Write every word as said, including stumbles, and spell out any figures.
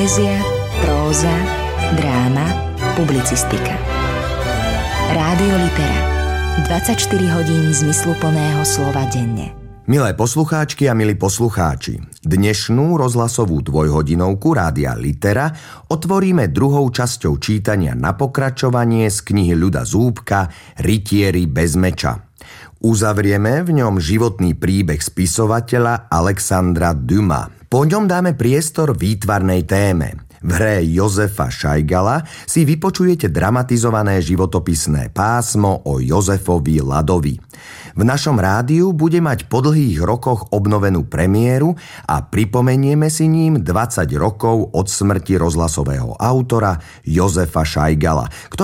Poézia, próza, dráma, publicistika. Rádio Litera. dvadsaťštyri hodín zmysluplného slova denne. Milé poslucháčky a milí poslucháči, dnešnú rozhlasovú dvojhodinovku Rádia Litera otvoríme druhou časťou čítania na pokračovanie z knihy Ľuda Zúbka Rytieri bez meča. Uzavrieme v ňom životný príbeh spisovateľa Alexandra Dumas. Po ňom dáme priestor výtvarnej téme. V hre Jozefa Šajgala si vypočujete dramatizované životopisné pásmo o Jozefovi Ladovi. V našom rádiu bude mať po dlhých rokoch obnovenú premiéru a pripomenieme si ním dvadsať rokov od smrti rozhlasového autora Jozefa Šajgala, ktorý